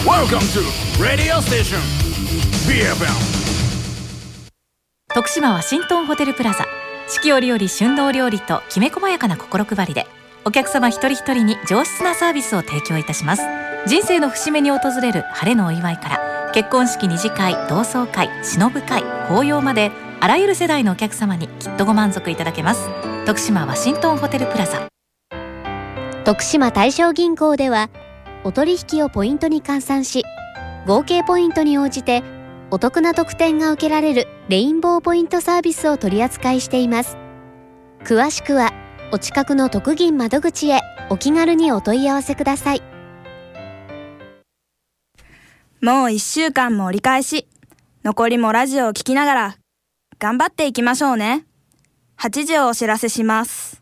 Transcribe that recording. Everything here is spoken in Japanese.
Welcome to Radio Station BFM。 徳島ワシントンホテルプラザ、四季折々旬のお料理ときめ細やかな心配りでお客様一人一人に上質なサービスを提供いたします。人生の節目に訪れる晴れのお祝いから結婚式二次会、同窓会、忍ぶ会、法要まであらゆる世代のお客様にきっとご満足いただけます。徳島ワシントンホテルプラザ。 徳島大正銀行ではお取引をポイントに換算し、合計ポイントに応じてお得な特典が受けられるレインボーポイントサービスを取り扱いしています。詳しくはお近くの徳銀窓口へお気軽にお問い合わせください。 もう1週間も折り返し、残りもラジオを聞きながら頑張っていきましょうね。8時をお知らせします。